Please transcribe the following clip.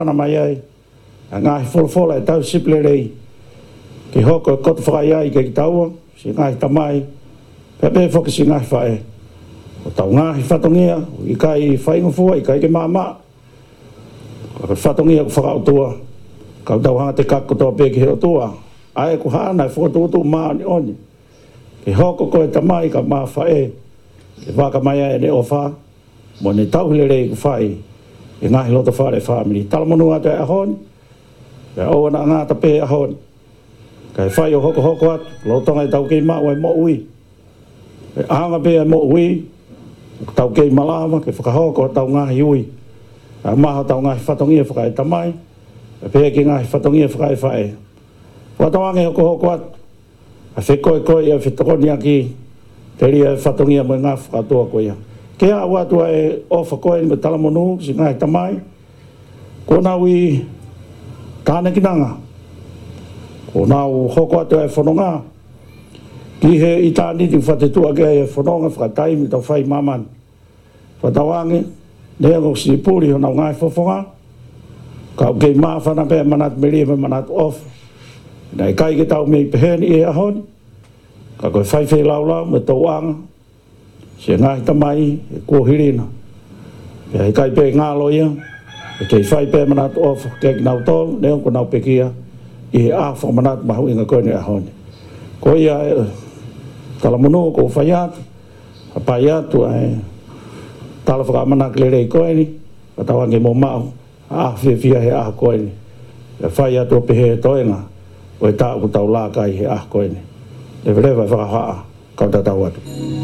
na mai ai nga fola e tau siple rei ke hoko ko te whakai ai ke tau si ngai tamai pepe foki si ngai whae o tau ngahi whatongia i kai whaingofua i kai ke mama o whatongia ku whakautua kau tau hanga te kakotoa pe ke otua ai ku hana e whakatutu maa ni oni ke hoko ko e tamai ka maa whae ke waka mai ai ne ofa mo ne tau rei ku whai e ngahi loto whare family talamonu atu e ahoni e o na ngata pe ahoni kai whai o hoko atu lotonga i tau kei maa wai mo ui e anga pe e mo ui tau kei malama ke whakahoko tau ngahi ui a maha tau ngahi whatongia whakai tamai e pe ke ngahi whatongia whakai whae whatawange hoko atu a whekoe e whetokoni aki te ria whatongia mo ngā whakatoa koe ia ke a watu e ofa koe ni me talamonu si ngahi tamai kona ui tāne kinanga kona u hoko atu e whanonga ki he i tāni ti whatetua ke e whanonga whakatai mi tau whai maman whatawange nea ngok si puri hona o ngai whofonga ka o kei maa whana pe manat meri me manat off na i kai ke tau me i peheni e ahoni ka koe whaiwhai laulau me tau anga si ngahi tamai e kua hirina e i kai pe ngalo ia e kei whai pe manat off ke ki nau tol nea ko nau pekia i he a wha manat mahu inga koe ni ahoni ko ia talamunu ko whai atu a pai atu tala whakamanak le rei koe ni a tawange mo mau a whiawhia he ah koe ni e whai atu o pehe toenga o e tāku tau lākai he ah koe ni le vrewa whakahaa kau tatau atu